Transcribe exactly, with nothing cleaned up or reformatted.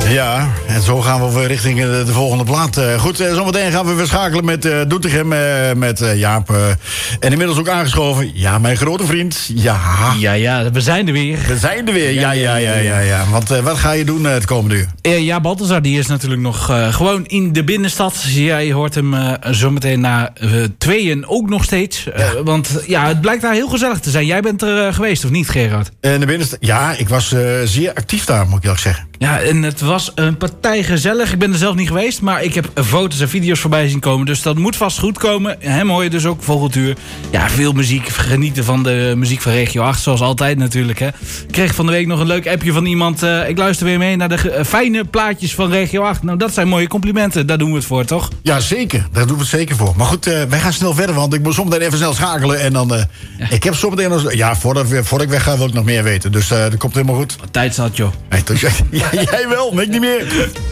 Ja, en zo gaan we richting de, de volgende plaat. Uh, goed, uh, zometeen gaan we weer schakelen met uh, Doetinchem, uh, met uh, Jaap. Uh, en inmiddels ook aangeschoven, ja, mijn grote vriend. Ja, ja, ja, we zijn er weer. We zijn er weer, ja, ja, ja, ja. ja, ja. Want uh, wat ga je doen uh, het komende uur? Uh, ja, Balthazar, die is natuurlijk nog uh, gewoon in de binnenstad. Jij hoort hem uh, zometeen na uh, tweeën ook nog steeds. Uh, ja. Want ja, het blijkt daar heel gezellig te zijn. Jij bent er uh, geweest, of niet, Gerard? In de binnenstad, ja, ik was uh, zeer actief daar, moet ik eerlijk zeggen. Ja, en het was een partij gezellig. Ik ben er zelf niet geweest, maar ik heb foto's en video's voorbij zien komen. Dus dat moet vast goed komen. Hem hoor je dus ook volgend uur. Ja, veel muziek. Genieten van de muziek van Regio acht, zoals altijd natuurlijk. Hè. Ik kreeg van de week nog een leuk appje van iemand. Uh, ik luister weer mee naar de uh, fijne plaatjes van Regio acht. Nou, dat zijn mooie complimenten. Daar doen we het voor, toch? Ja, zeker. Daar doen we het zeker voor. Maar goed, uh, wij gaan snel verder, want ik moet zometeen even snel schakelen. En dan, uh, ja. ik heb zometeen... Als, ja, voordat, voordat ik wegga wil ik nog meer weten. Dus uh, dat komt helemaal goed. Wat tijd zat, joh. Hey, dus, ja, jij wel, ik niet meer.